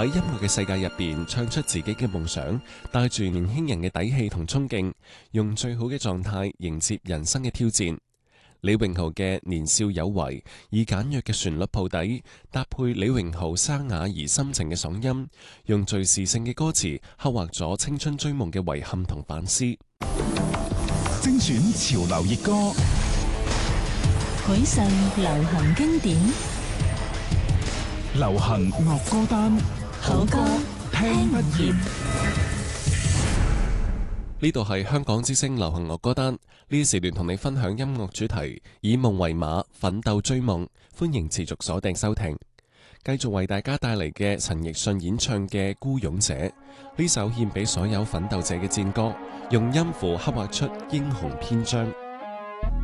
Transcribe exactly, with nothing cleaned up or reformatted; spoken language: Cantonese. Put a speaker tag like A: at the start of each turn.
A: 喺音樂嘅世界入邊唱出自己嘅夢想，帶住年輕人嘅底氣同衝勁，用最好嘅狀態迎接人生嘅挑戰。李榮豪嘅年少有為，以簡約嘅旋律鋪底，搭配李榮豪沙啞而深情嘅嗓音，用敘事性嘅歌詞刻畫咗青春追夢嘅遺憾同反思。
B: 精選潮流熱歌，
C: 許慎流行經典，
B: 流行樂歌單，
C: 好歌聽不厭。
A: 呢度係香港之聲流行樂歌單，呢時段同你分享音樂主題，以夢為馬，奮鬥追夢。歡迎持續鎖定收聽，繼續為大家帶嚟嘅陳奕迅演唱嘅《孤勇者》，呢首獻俾所有奮鬥者嘅戰歌，用音符刻畫出英雄篇章。